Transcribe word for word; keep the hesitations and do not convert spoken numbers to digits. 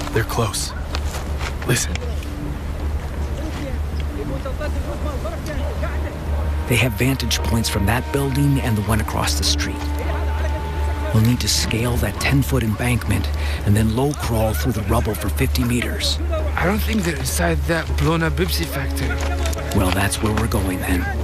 They're close. Listen. They have vantage points from that building and the one across the street. We'll need to scale that ten-foot embankment and then low crawl through the rubble for fifty meters. I don't think they're inside that blown-up Bipsy factory. Well, that's where we're going then.